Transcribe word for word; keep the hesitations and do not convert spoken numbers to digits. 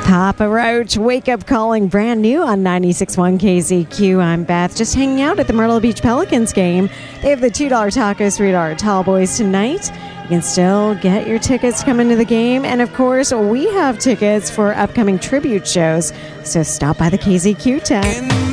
Papa Roach, Wake Up Calling, brand new on ninety-six point one K Z Q. I'm Beth, just hanging out at the Myrtle Beach Pelicans game. They have the two dollar tacos, three dollar tall boys tonight. You can still get your tickets to come into the game. And, of course, we have tickets for upcoming tribute shows. So stop by the K Z Q tent.